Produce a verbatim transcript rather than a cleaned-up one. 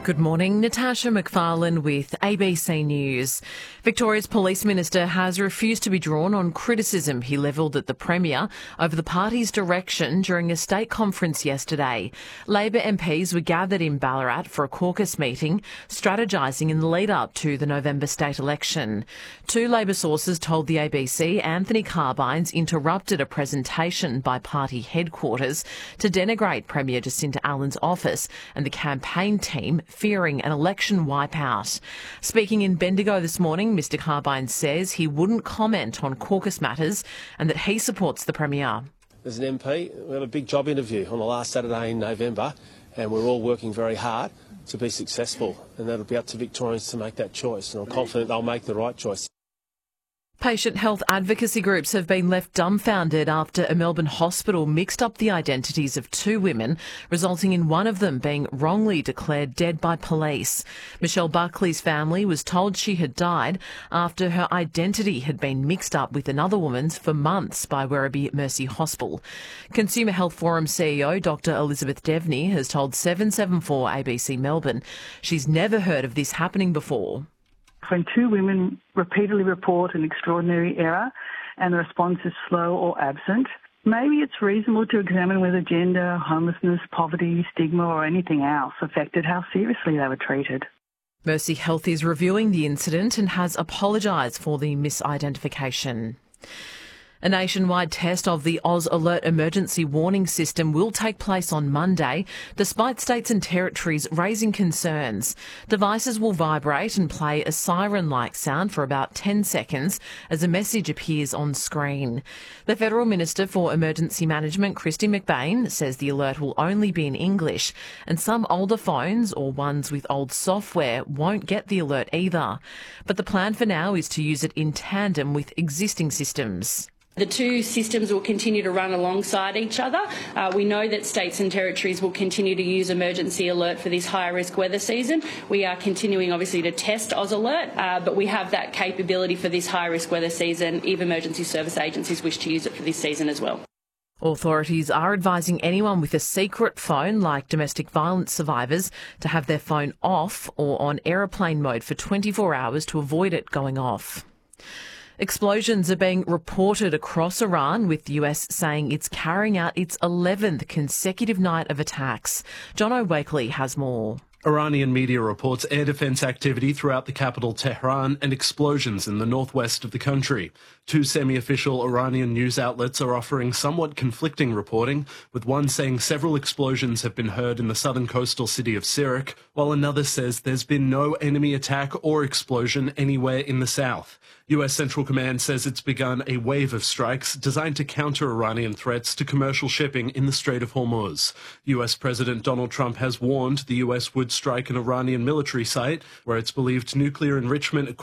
Good morning, Natasha McFarlane with A B C News. Victoria's Police Minister has refused to be drawn on criticism he levelled at the Premier over the party's direction during a state conference yesterday. Labor M Ps were gathered in Ballarat for a caucus meeting, strategising in the lead-up to the November state election. Two Labor sources told the A B C Anthony Carbines interrupted a presentation by party headquarters to denigrate Premier Jacinta Allen's office and the campaign team, fearing an election wipeout. Speaking in Bendigo this morning, Mr Carbines says he wouldn't comment on caucus matters and that he supports the Premier. As an M P, we had a big job interview on the last Saturday in November, and we're all working very hard to be successful, and that'll be up to Victorians to make that choice, and I'm confident they'll make the right choice. Patient health advocacy groups have been left dumbfounded after a Melbourne hospital mixed up the identities of two women, resulting in one of them being wrongly declared dead by police. Michelle Buckley's family was told she had died after her identity had been mixed up with another woman's for months by Werribee Mercy Hospital. Consumer Health Forum C E O Doctor Elizabeth Devney has told seven seven four A B C Melbourne she's never heard of this happening before. When two women repeatedly report an extraordinary error and the response is slow or absent, maybe it's reasonable to examine whether gender, homelessness, poverty, stigma or anything else affected how seriously they were treated. Mercy Health is reviewing the incident and has apologised for the misidentification. A nationwide test of the Oz Alert emergency warning system will take place on Monday, despite states and territories raising concerns. Devices will vibrate and play a siren-like sound for about ten seconds as a message appears on screen. The Federal Minister for Emergency Management, Kristy McBain, says the alert will only be in English, and some older phones or ones with old software won't get the alert either. But the plan for now is to use it in tandem with existing systems. The two systems will continue to run alongside each other. Uh, we know that states and territories will continue to use emergency alert for this higher risk weather season. We are continuing obviously to test Oz Alert, uh, but we have that capability for this high risk weather season if emergency service agencies wish to use it for this season as well. Authorities are advising anyone with a secret phone, like domestic violence survivors, to have their phone off or on aeroplane mode for twenty-four hours to avoid it going off. Explosions are being reported across Iran, with the U S saying it's carrying out its eleventh consecutive night of attacks. John O'Wakely has more. Iranian media reports air defence activity throughout the capital Tehran and explosions in the northwest of the country. Two semi-official Iranian news outlets are offering somewhat conflicting reporting, with one saying several explosions have been heard in the southern coastal city of Sirak, while another says there's been no enemy attack or explosion anywhere in the south. U S Central Command says it's begun a wave of strikes designed to counter Iranian threats to commercial shipping in the Strait of Hormuz. U S President Donald Trump has warned the U S would strike an Iranian military site where it's believed nuclear enrichment equipment